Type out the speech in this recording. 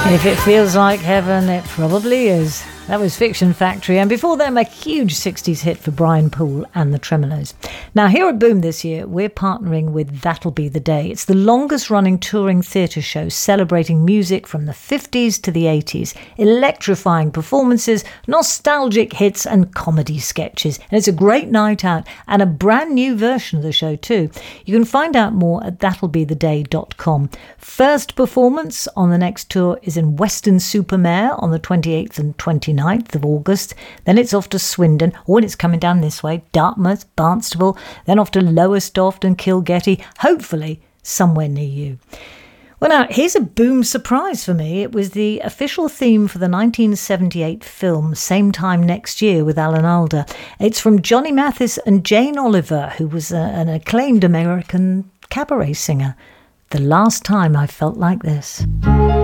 If it feels like heaven, it probably is. That was Fiction Factory, and before them a huge 60s hit for Brian Poole and the Tremolos. Now here at Boom this year, we're partnering with That'll Be the Day. It's the longest running touring theatre show celebrating music from the 50s to the 80s, electrifying performances, nostalgic hits and comedy sketches. And it's a great night out and a brand new version of the show too. You can find out more at that'llbetheday.com. First performance on the next tour is in Weston-super-Mare on the 28th and 29th of August. Then it's off to Swindon, or it's coming down this way, Dartmouth, Barnstaple, then off to Lowestoft and Kilgetty, hopefully somewhere near you. Well, now, here's a Boom surprise for me. It was the official theme for the 1978 film Same Time Next Year with Alan Alda. It's from Johnny Mathis and Jane Oliver, who was an acclaimed American cabaret singer. The Last Time I Felt Like This.